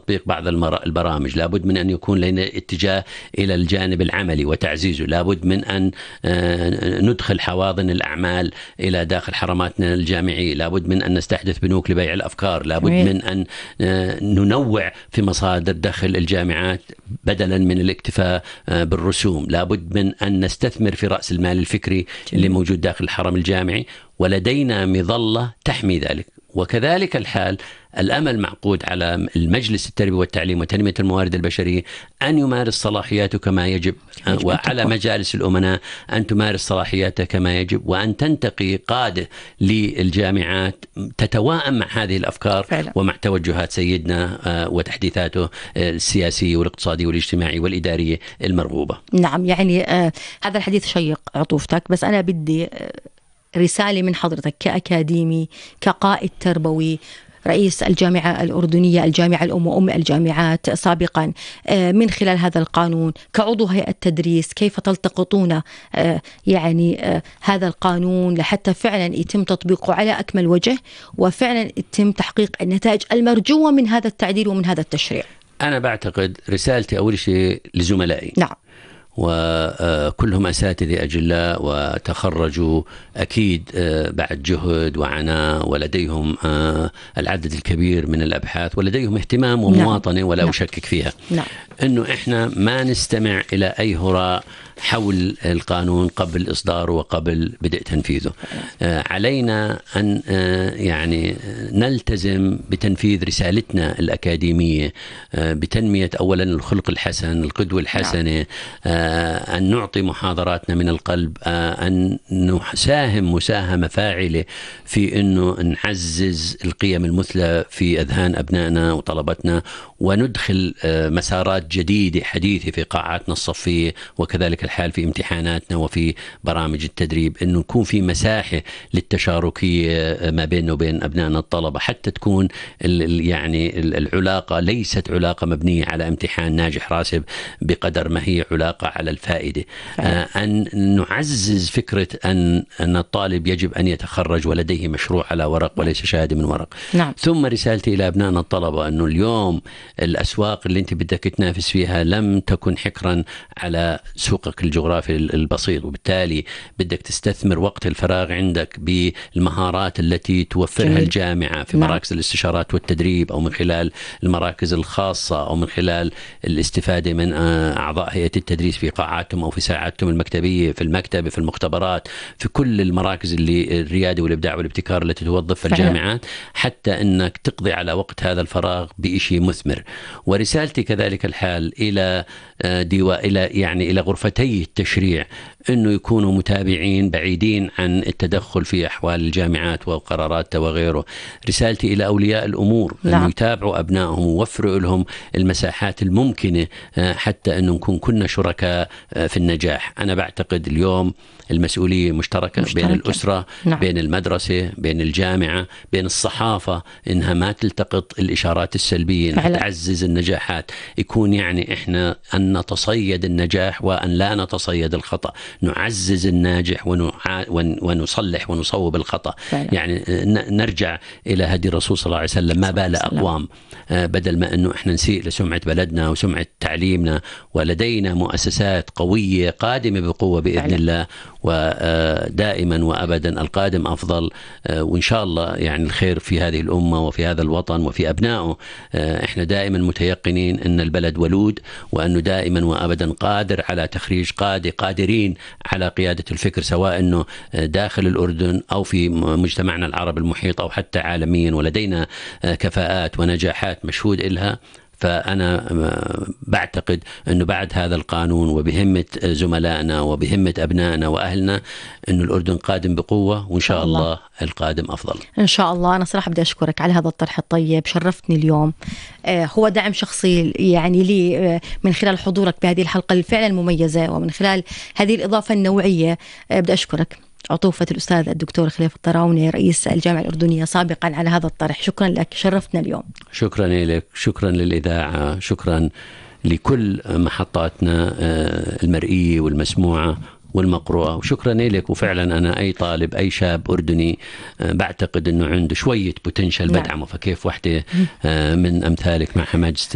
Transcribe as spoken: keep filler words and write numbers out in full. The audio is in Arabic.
تطبيق بعض البرامج، لابد من أن يكون لنا اتجاه إلى الجانب العملي وتعزيزه، لابد من أن ندخل حواضن الأعمال إلى داخل حرماتنا الجامعية، لابد من أن نستحدث بنوك لبيع الأفكار، لابد من أن ننوع في مصادر دخل الجامعات بدلا من الاكتفاء بالرسوم، لابد من أن نستثمر في رأس المال الفكري اللي موجود داخل الحرم الجامعي، ولدينا مظلة تحمي ذلك. وكذلك الحال الأمل معقود على المجلس التربية والتعليم وتنمية الموارد البشرية أن يمارس صلاحياته كما يجب، وعلى مجالس الأمناء أن تمارس صلاحياتها كما يجب، وأن تنتقي قادة للجامعات تتوائم مع هذه الأفكار فعلا. ومع توجهات سيدنا وتحديثاته السياسية والاقتصادية والاجتماعية والإدارية المرغوبة. نعم، يعني آه هذا الحديث شيق عطوفتك، بس أنا بدي آه رسالة من حضرتك كأكاديمي، كقائد تربوي، رئيس الجامعة الأردنية، الجامعة الأم وأم الجامعات سابقا، من خلال هذا القانون كعضو هيئة تدريس، كيف تلتقطون يعني هذا القانون لحتى فعلا يتم تطبيقه على أكمل وجه، وفعلا يتم تحقيق النتائج المرجوة من هذا التعديل ومن هذا التشريع؟ أنا بعتقد رسالتي أول شيء لزملائي، نعم، وكلهم أساتذة أجلاء وتخرجوا أكيد بعد جهد وعناء، ولديهم العدد الكبير من الأبحاث، ولديهم اهتمام ومواطنة ولا نعم. أشكك فيها، نعم. أنه إحنا ما نستمع إلى أي هراء حول القانون قبل إصداره وقبل بدء تنفيذه. علينا أن يعني نلتزم بتنفيذ رسالتنا الأكاديمية بتنمية أولا الخلق الحسن، القدوة الحسنة، أن نعطي محاضراتنا من القلب، أن نساهم مساهمة فاعلة في أنه نعزز القيم المثلى في أذهان أبنائنا وطلبتنا، وندخل مسارات جديدة حديثة في قاعاتنا الصفية، وكذلك الحال في امتحاناتنا وفي برامج التدريب، أنه يكون في مساحة للتشاركية ما بيننا وبين أبنائنا الطلبة، حتى تكون يعني العلاقة ليست علاقة مبنية على امتحان ناجح راسب بقدر ما هي علاقة على الفائدة. أن نعزز فكرة أن أن الطالب يجب أن يتخرج ولديه مشروع على ورق وليس شهادة من ورق. نعم. ثم رسالتي إلى أبنائنا الطلبة أنه اليوم الأسواق اللي أنت بدك تنافس فيها لم تكن حكرا على سوقك الجغرافي البسيط، وبالتالي بدك تستثمر وقت الفراغ عندك بالمهارات التي توفرها جميل. الجامعة في نعم. مراكز الاستشارات والتدريب، أو من خلال المراكز الخاصة، أو من خلال الاستفادة من أعضاء هيئة التدريس في قاعاتهم أو في ساعاتهم المكتبية، في المكتبة، في المختبرات، في كل المراكز اللي الريادة والإبداع والابتكار التي توظفها الجامعات، حتى أنك تقضي على وقت هذا الفراغ بإشي مثمر. ورسالتي كذلك الحال إلى ديوا إلى يعني إلى غرفتي التشريع أنه يكونوا متابعين بعيدين عن التدخل في أحوال الجامعات وقراراتها وغيره. رسالتي إلى أولياء الأمور نعم. أنه يتابعوا أبنائهم ووفروا لهم المساحات الممكنة حتى أنه نكون كنا شركاء في النجاح. أنا بعتقد اليوم المسؤولية مشتركة, مشتركة. بين الأسرة نعم. بين المدرسة، بين الجامعة، بين الصحافة، إنها ما تلتقط الإشارات السلبية، إنها تعزز النجاحات. يكون يعني إحنا أن نتصيد النجاح وأن لا نتصيد الخطأ، نعزز الناجح ونع... ونصلح ونصوب الخطأ فعلا. يعني نرجع إلى هدي الرسول صلى الله عليه وسلم: ما بال أقوام، بدل ما أنه إحنا نسيء لسمعة بلدنا وسمعة تعليمنا، ولدينا مؤسسات قوية قادمة بقوة بإذن فعلا. الله، ودائما وأبدا القادم أفضل، وإن شاء الله يعني الخير في هذه الأمة وفي هذا الوطن وفي أبنائه. إحنا دائما متيقنين أن البلد ولود، وأنه دائما وأبدا قادر على تخريج قادة قادرين على قيادة الفكر، سواء أنه داخل الأردن أو في مجتمعنا العربي المحيط أو حتى عالميا، ولدينا كفاءات ونجاحات مشهود إلها. فأنا بعتقد أنه بعد هذا القانون وبهمة زملائنا وبهمة أبنائنا وأهلنا أنه الأردن قادم بقوة، وإن شاء الله. الله القادم أفضل إن شاء الله. أنا صراحة بدي أشكرك على هذا الطرح الطيب، شرفتني اليوم. هو دعم شخصي يعني لي من خلال حضورك بهذه الحلقة الفعلا المميزة، ومن خلال هذه الإضافة النوعية. بدي أشكرك عطوفة الأستاذ الدكتور خليفة الطراوني رئيس الجامعة الأردنية سابقا على هذا الطرح. شكرا لك، شرفتنا اليوم. شكرا لك، شكرا للإذاعة، شكرا لكل محطاتنا المرئية والمسموعة والمقروءة، وشكرا لك. وفعلا أنا أي طالب، أي شاب أردني بعتقد أنه عنده شوية بوتنشل بدعمه، فكيف وحدة من أمثالك مع حماجة